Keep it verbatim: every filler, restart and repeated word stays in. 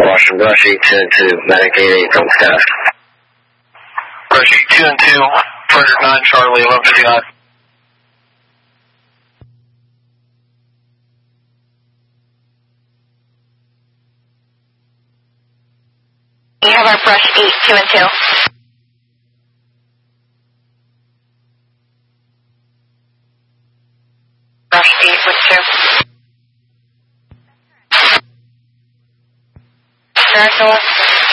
Washington, Brush eight two and two, Medic eight eight, double staff. Brush eight two and two, Predator nine, Charlie, eleven fifty-nine. You have our Brush eight two and two. Brush eight with two. National